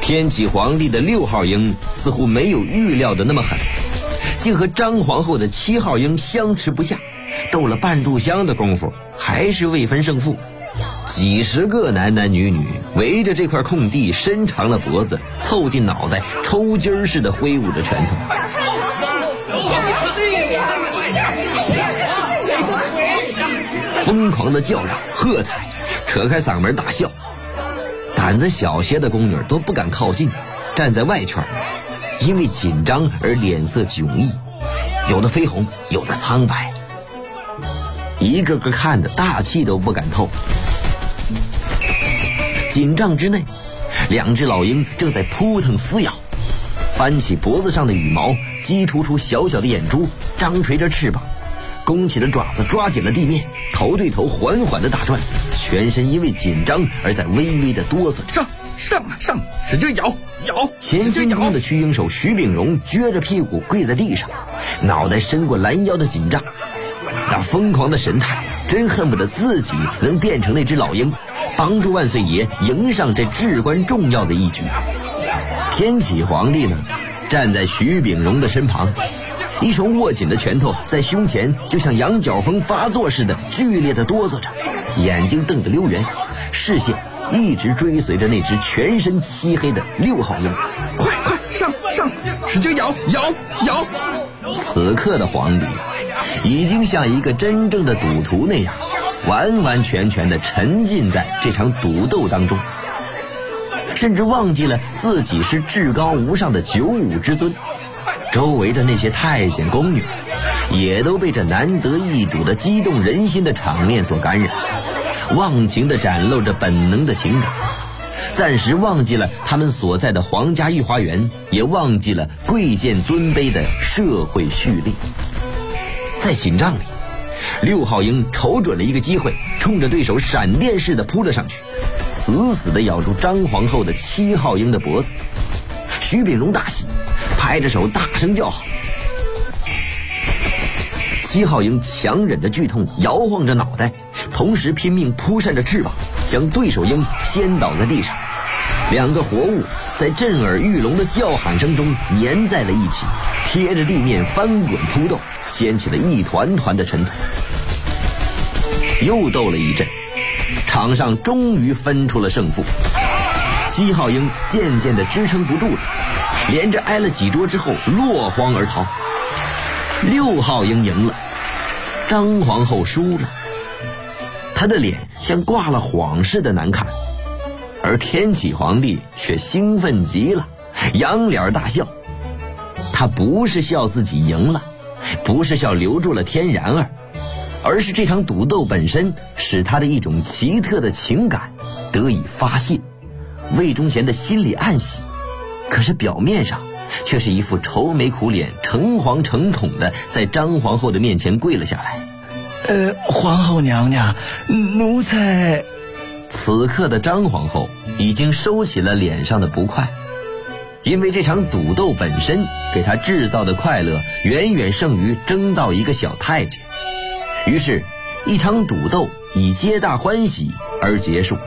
天启皇帝的6号鹰似乎没有预料的那么狠，竟和张皇后的7号鹰相持不下，斗了半炷香的功夫，还是未分胜负。几十个男男女女围着这块空地，伸长了脖子，凑近脑袋，抽筋似的挥舞着拳头，疯狂的叫嚷喝彩，扯开嗓门大笑。胆子小些的宫女都不敢靠近，站在外圈，因为紧张而脸色迥异，有的绯红，有的苍白，一个个看得大气都不敢透。紧张之内，2只老鹰正在扑腾撕咬，翻起脖子上的羽毛，激突出小小的眼珠，张垂着翅膀，弓起的爪子抓紧了地面，头对头缓缓地打转，全身因为紧张而在微微的哆嗦着。 上，使劲咬！ 前清宫的驱鹰手徐秉荣撅着屁股跪在地上，脑袋伸过拦腰的紧张，那疯狂的神态，真恨不得自己能变成那只老鹰，帮助万岁爷迎上这至关重要的一局。天启皇帝呢，站在徐秉荣的身旁，一双握紧的拳头在胸前就像羊角风发作似的剧烈的哆嗦着，眼睛瞪得溜圆，视线一直追随着那只全身漆黑的6号鹰。 快上，使劲咬！ 此刻的皇帝已经像一个真正的赌徒那样，完完全全地沉浸在这场赌斗当中，甚至忘记了自己是至高无上的95之尊。周围的那些太监宫女也都被这难得一睹的激动人心的场面所感染，忘情地展露着本能的情感，暂时忘记了他们所在的皇家御花园，也忘记了贵贱尊卑的社会序列。在紧张里，6号鹰瞅准了一个机会，冲着对手闪电似的扑了上去，死死地咬住张皇后的7号鹰的脖子。徐秉荣大喜，拍着手大声叫好。7号鹰强忍着剧痛，摇晃着脑袋，同时拼命扑扇着翅膀，将对手鹰掀倒在地上。2个活物在震耳欲聋的叫喊声中粘在了一起，贴着地面翻滚扑斗，掀起了一团团的尘土。又斗了一阵，场上终于分出了胜负。7号鹰渐渐地支撑不住了，连着挨了几桌之后落荒而逃。6号鹰赢了，张皇后输了，她的脸像挂了谎似的难看，而天启皇帝却兴奋极了，仰脸大笑。他不是笑自己赢了，不是笑留住了天然儿，而是这场赌斗本身使他的一种奇特的情感得以发泄。魏忠贤的心里暗喜，可是表面上却是一副愁眉苦脸，诚惶诚恐的在张皇后的面前跪了下来。 皇后娘娘，奴才…… 此刻的张皇后已经收起了脸上的不快，因为这场赌斗本身给她制造的快乐远远胜于争到一个小太监，于是一场赌斗以皆大欢喜而结束。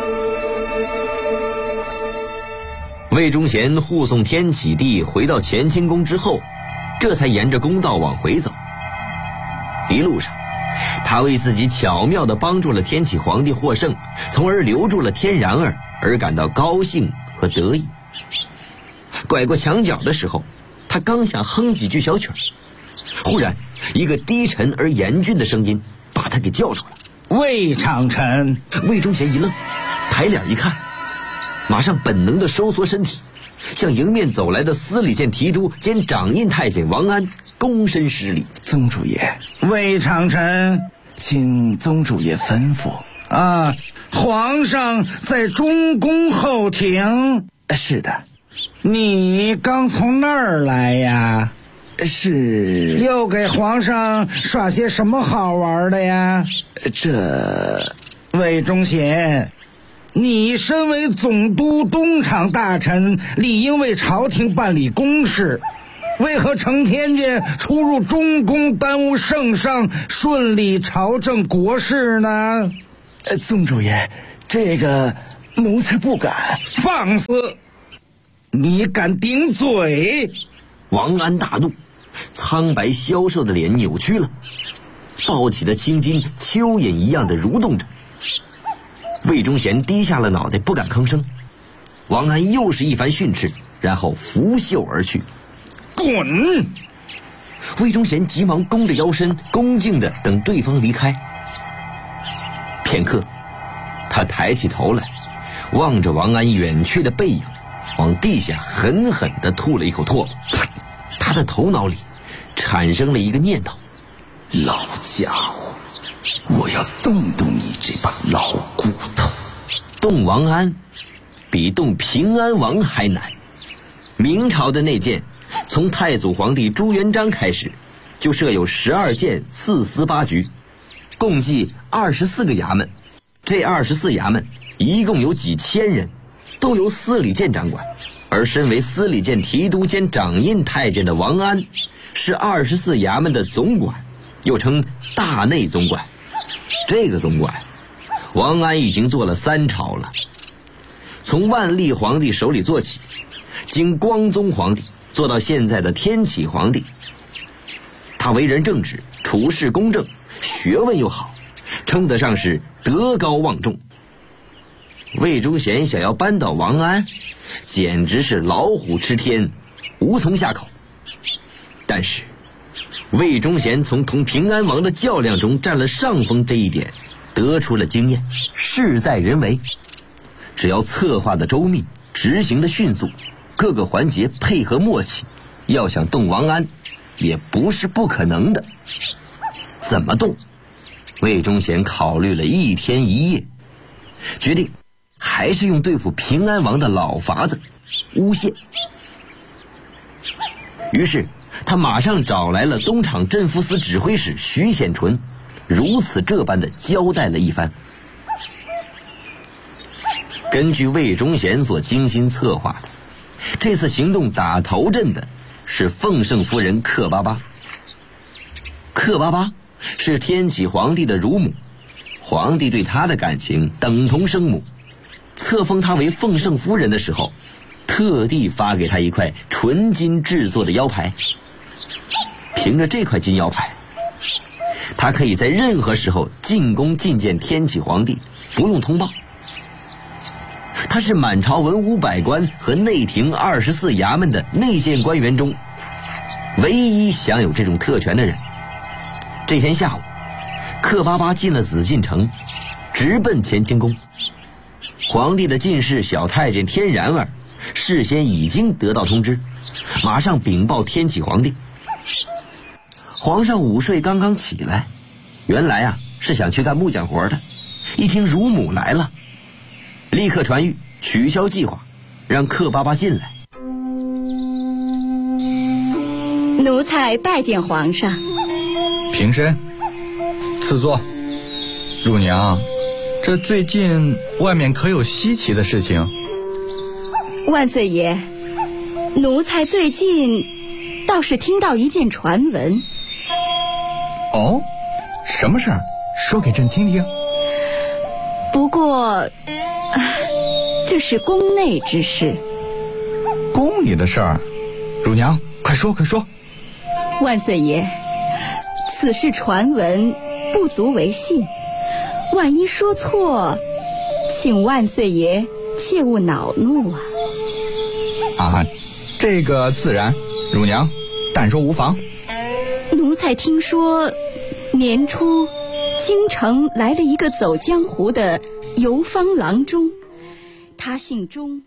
魏忠贤护送天启帝回到乾清宫之后，这才沿着公道往回走。一路上他为自己巧妙地帮助了天启皇帝获胜，从而留住了天然儿而感到高兴和得意。拐过墙角的时候，他刚想哼几句小曲儿，忽然一个低沉而严峻的声音把他给叫住了。 魏长臣。 魏忠贤一愣，抬脸一看，马上本能地收缩身体，向迎面走来的司礼监提督兼掌印太监王安躬身施礼。 宗主爷。魏长臣，请宗主爷吩咐。皇上在中宫后庭。是的。你刚从那儿来呀？是。又给皇上耍些什么好玩的呀？魏忠贤，你身为总督东厂大臣，理应为朝廷办理公事，为何成天间出入中宫，耽误圣上顺理朝政国事呢？宗主爷，这个奴才不敢。放肆！ 你敢顶嘴？ 王安大怒，苍白消瘦的脸扭曲了，抱起的青筋蚯蚓一样的蠕动着。魏忠贤低下了脑袋，不敢吭声。王安又是一番训斥，然后拂袖而去。 滚！ 魏忠贤急忙弓着腰身，恭敬地等对方离开。片刻，他抬起头来，望着王安远去的背影，往地下狠狠地吐了一口唾沫。他的头脑里产生了一个念头： 老家伙，我要动动你这把老骨头。 动王安比动平安王还难。明朝的内监从太祖皇帝朱元璋开始，就设有12监4司8局，共计24个衙门。这24衙门一共有几千人，都由司礼监掌管。而身为司礼监提督兼掌印太监的王安，是24衙门的总管，又称大内总管。这个总管，王安已经做了3朝了，从万历皇帝手里做起，经光宗皇帝做到现在的天启皇帝。他为人正直，处事公正，学问又好，称得上是德高望重。魏忠贤想要扳倒王安，简直是老虎吃天，无从下口。但是魏忠贤从同平安王的较量中占了上风这一点得出了经验，事在人为，只要策划的周密，执行的迅速，各个环节配合默契，要想动王安也不是不可能的。怎么动？魏忠贤考虑了一天一夜，决定还是用对付平安王的老法子——诬陷。于是他马上找来了东厂镇抚司指挥使徐显纯，如此这般的交代了一番。根据魏忠贤所精心策划的，这次行动打头阵的是奉圣夫人克巴巴。克巴巴是天启皇帝的乳母，皇帝对她的感情等同生母。册封她为奉圣夫人的时候，特地发给她一块纯金制作的腰牌。凭着这块金腰牌，她可以在任何时候进宫觐见天启皇帝，不用通报。他是满朝文武百官和内廷24衙门的内监官员中唯一享有这种特权的人。这天下午，克巴巴进了紫禁城，直奔乾清宫。皇帝的近侍小太监天然儿事先已经得到通知，马上禀报天启皇帝。皇上午睡刚刚起来，原来是想去干木匠活的，一听乳母来了，立刻传谕取消计划，让克巴巴进来。 奴才拜见皇上。 平身，赐座。乳娘，这最近外面可有稀奇的事情？ 万岁爷，奴才最近倒是听到一件传闻。 哦，什么事儿？说给朕听听。 不过这是宫内之事。 宫里的事儿？乳娘，快说快说。 万岁爷，此事传闻不足为信，万一说错，请万岁爷切勿恼怒啊。 这个自然，乳娘但说无妨。 奴才听说年初京城来了一个走江湖的游方郎中，他姓钟，